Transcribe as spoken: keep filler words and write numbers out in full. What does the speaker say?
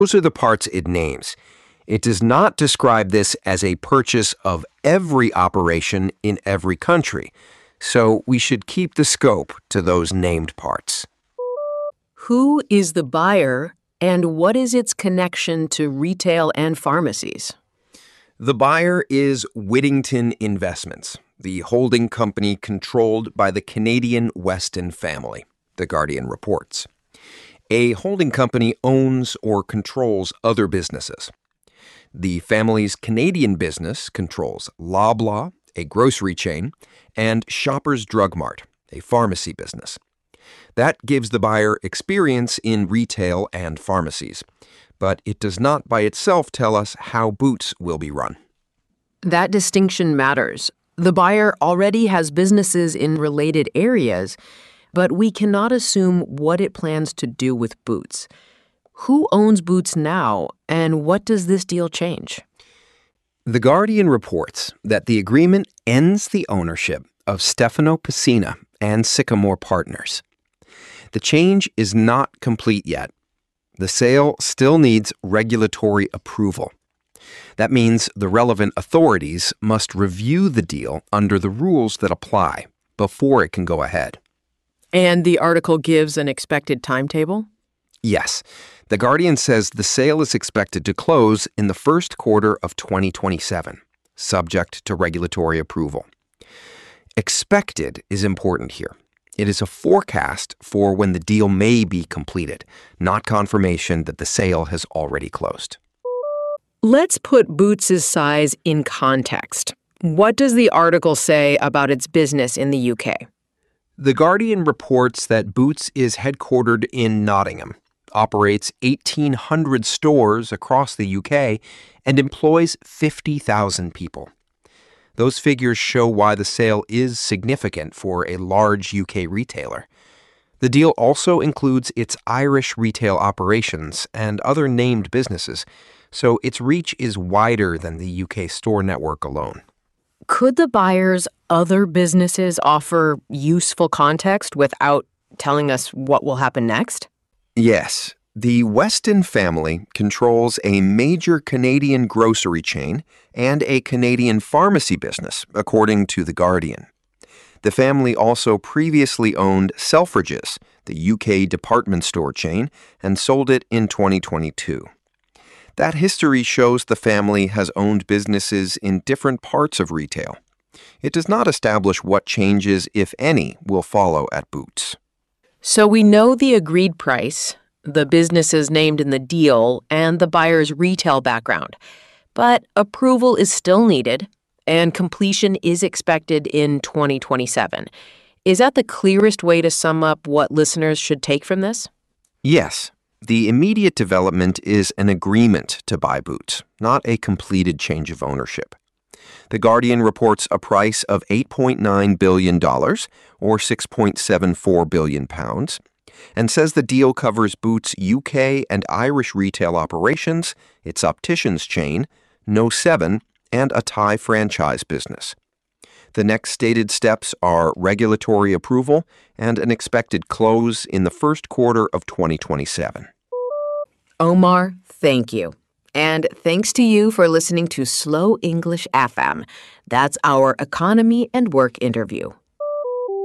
Those are the parts it names. It does not describe this as a purchase of every operation in every country, so we should keep the scope to those named parts. Who is the buyer, and what is its connection to retail and pharmacies? The buyer is Whittington Investments, the holding company controlled by the Canadian Weston family, The Guardian reports. A holding company owns or controls other businesses. The family's Canadian business controls Loblaw, a grocery chain, and Shoppers Drug Mart, a pharmacy business. That gives the buyer experience in retail and pharmacies, but it does not by itself tell us how Boots will be run. That distinction matters. The buyer already has businesses in related areas, but we cannot assume what it plans to do with Boots. Who owns Boots now, and what does this deal change? The Guardian reports that the agreement ends the ownership of Stefano Pessina and Sycamore Partners. The change is not complete yet. The sale still needs regulatory approval. That means the relevant authorities must review the deal under the rules that apply before it can go ahead. And the article gives an expected timetable? Yes. The Guardian says the sale is expected to close in the first quarter of twenty twenty-seven, subject to regulatory approval. Expected is important here. It is a forecast for when the deal may be completed, not confirmation that the sale has already closed. Let's put Boots' size in context. What does the article say about its business in the U K? The Guardian reports that Boots is headquartered in Nottingham, operates eighteen hundred stores across the U K, and employs fifty thousand people. Those figures show why the sale is significant for a large U K retailer. The deal also includes its Irish retail operations and other named businesses, so its reach is wider than the U K store network alone. Could the buyer's other businesses offer useful context without telling us what will happen next? Yes. The Weston family controls a major Canadian grocery chain and a Canadian pharmacy business, according to The Guardian. The family also previously owned Selfridges, the U K department store chain, and sold it in twenty twenty-two. That history shows the family has owned businesses in different parts of retail. It does not establish what changes, if any, will follow at Boots. So we know the agreed price, the businesses named in the deal, and the buyer's retail background. But approval is still needed, and completion is expected in twenty twenty-seven. Is that the clearest way to sum up what listeners should take from this? Yes. The immediate development is an agreement to buy Boots, not a completed change of ownership. The Guardian reports a price of eight point nine billion dollars, or six point seven four billion pounds, and says the deal covers Boots' U K and Irish retail operations, its opticians chain, No seven, and a Thai franchise business. The next stated steps are regulatory approval and an expected close in the first quarter of twenty twenty-seven. Omar, thank you. And thanks to you for listening to Slow English F M. That's our economy and work interview.